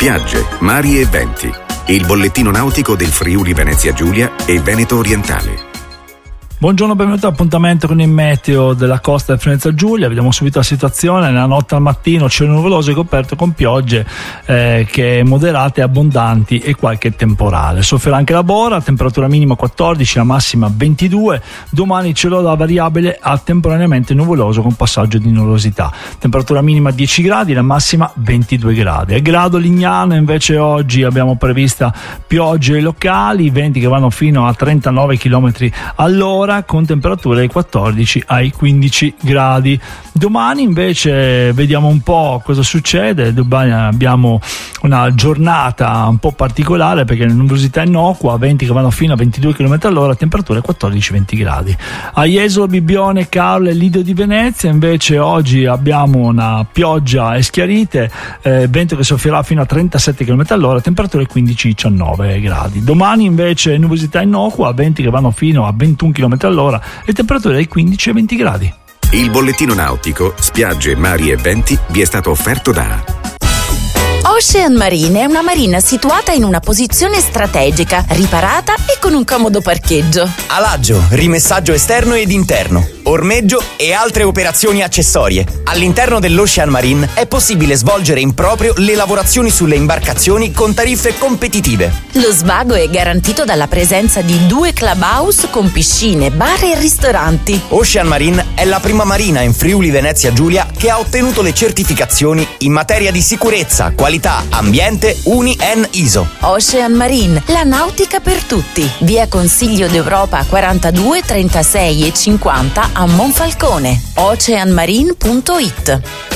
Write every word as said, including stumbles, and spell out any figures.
spiagge, mari e venti. Il bollettino nautico del Friuli Venezia Giulia e Veneto Orientale. Buongiorno, benvenuti all'appuntamento con il meteo della costa del Venezia Giulia. Vediamo subito la situazione. Nella notte al mattino cielo nuvoloso e coperto con piogge eh, che moderate e abbondanti e qualche temporale. Soffierà anche la Bora, temperatura minima quattordici, la massima ventidue. Domani cielo da variabile a temporaneamente nuvoloso con passaggio di nuvolosità. Temperatura minima dieci gradi, la massima ventidue gradi. A Grado Lignano invece oggi abbiamo prevista piogge locali, venti che vanno fino a trentanove chilometri all'ora, con temperature dai quattordici ai quindici gradi. Domani invece vediamo un po' cosa succede. Domani abbiamo una giornata un po' particolare perché la nuvolosità è innocua, venti che vanno fino a ventidue chilometri all'ora, temperature quattordici venti gradi. A Jesolo, Bibbione, Carlo e Lido di Venezia invece oggi abbiamo una pioggia e schiarite, eh, vento che soffierà fino a trentasette chilometri all'ora, temperature quindici diciannove gradi. Domani invece nuvolosità innocua, venti che vanno fino a ventuno chilometri all'ora e temperature dai quindici ai venti gradi. Il bollettino nautico, spiagge, mari e venti vi è stato offerto da Ocean Marine è una marina situata in una posizione strategica, riparata e con un comodo parcheggio. Alaggio, rimessaggio esterno ed interno, ormeggio e altre operazioni accessorie. All'interno dell'Ocean Marine è possibile svolgere in proprio le lavorazioni sulle imbarcazioni con tariffe competitive. Lo svago è garantito dalla presenza di due clubhouse con piscine, bar e ristoranti. Ocean Marine è la prima marina in Friuli Venezia Giulia che ha ottenuto le certificazioni in materia di sicurezza, qualità, ambiente U N I E N I S O. Ocean Marine, la nautica per tutti. Via Consiglio d'Europa quarantadue, trentasei e cinquanta a Monfalcone. ocean marine punto it.